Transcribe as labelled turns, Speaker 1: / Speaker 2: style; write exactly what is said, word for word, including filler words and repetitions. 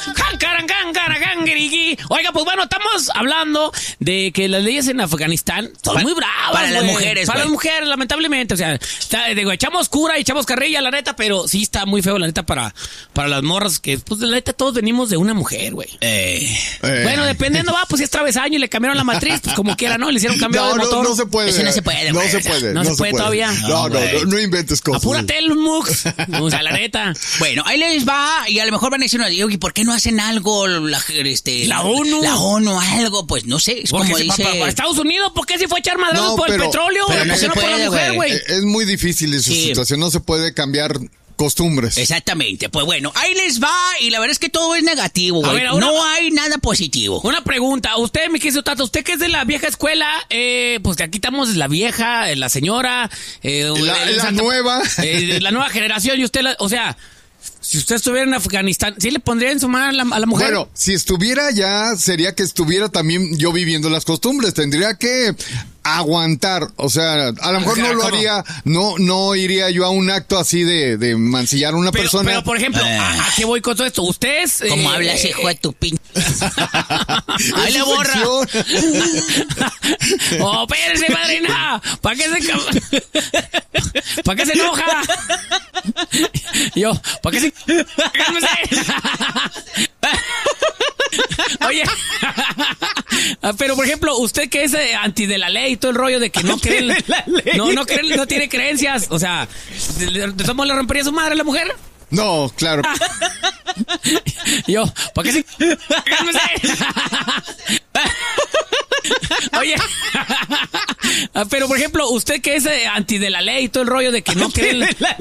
Speaker 1: Oiga, pues bueno, estamos hablando de que las leyes en Afganistán son
Speaker 2: para,
Speaker 1: muy bravas,
Speaker 2: Para
Speaker 1: wey.
Speaker 2: las mujeres,
Speaker 1: Para
Speaker 2: wey.
Speaker 1: las mujeres, lamentablemente. O sea, está, digo, echamos cura y echamos carrilla, la neta, pero sí está muy feo, la neta, para, para las morras, que pues la neta todos venimos de una mujer, güey.
Speaker 2: Eh.
Speaker 1: Eh. Bueno, dependiendo, va, pues si es travesaño y le cambiaron la matriz, pues como quiera, ¿no? Le hicieron cambio
Speaker 3: no,
Speaker 1: de motor.
Speaker 3: No, no se puede.
Speaker 2: Eso no se puede,
Speaker 3: No
Speaker 2: güey.
Speaker 3: se puede.
Speaker 1: No, no se, puede, puede todavía.
Speaker 3: No, no, no, no inventes cosas.
Speaker 1: Apúrate el mux. O sea, la neta.
Speaker 2: Bueno, ahí les va, y a lo mejor van a decir, ¿y por qué no hacen algo la, este,
Speaker 1: la ONU?
Speaker 2: La ONU, algo, pues no sé, es
Speaker 1: Porque
Speaker 2: como
Speaker 1: si
Speaker 2: dice...
Speaker 1: Para, para Estados Unidos, ¿por qué si fue a echar madrazos
Speaker 3: no,
Speaker 1: por
Speaker 3: pero,
Speaker 1: el petróleo?
Speaker 2: pero no se
Speaker 1: no
Speaker 2: puede,
Speaker 1: por la mujer, güey.
Speaker 3: Es muy difícil esa
Speaker 2: Sí.
Speaker 3: situación, no se puede cambiar costumbres.
Speaker 2: Exactamente, pues bueno, ahí les va, y la verdad es que todo es negativo, güey.
Speaker 1: ver, ahora-
Speaker 2: No hay nada positivo.
Speaker 1: Una pregunta, usted, mi querido Tato, usted que es de la vieja escuela, eh, pues que aquí estamos la vieja, eh, la señora, eh,
Speaker 3: La,
Speaker 1: eh,
Speaker 3: la
Speaker 1: Santa-
Speaker 3: nueva.
Speaker 1: eh, la nueva generación, y usted, la- o sea, si usted estuviera en Afganistán, ¿sí le pondría en su mano a la, a la mujer?
Speaker 3: Bueno, si estuviera ya, sería que estuviera también yo viviendo las costumbres. Tendría que aguantar. O sea, a lo mejor
Speaker 1: O sea,
Speaker 3: no lo
Speaker 1: ¿cómo?
Speaker 3: haría, no, no iría yo a un acto así de, de mancillar a una
Speaker 1: pero,
Speaker 3: persona.
Speaker 1: pero, por ejemplo,
Speaker 2: Eh.
Speaker 1: ¿a, a qué voy con todo esto? Usted es...
Speaker 2: Como
Speaker 1: eh,
Speaker 2: hablas, hijo de tu pin...
Speaker 3: Es
Speaker 2: Ahí le
Speaker 3: su
Speaker 2: borra.
Speaker 3: sección.
Speaker 1: ¡Oh, espérense, madrina! ¿Para qué se... ca- ¿Para qué se enoja? Yo, ¿para qué se... ¡Cálmese! Oye, pero por ejemplo, usted que es eh, anti de la ley y todo el rollo de que no cree, en la- no, no cree, no tiene creencias, o sea, ¿de, de, de todos modos le rompería su madre a la mujer?
Speaker 3: No, claro.
Speaker 1: Yo, ¿para qué se... ¡Cálmese! Oye, pero por ejemplo, usted que es eh, anti de la ley y todo el rollo de que no cree, en la-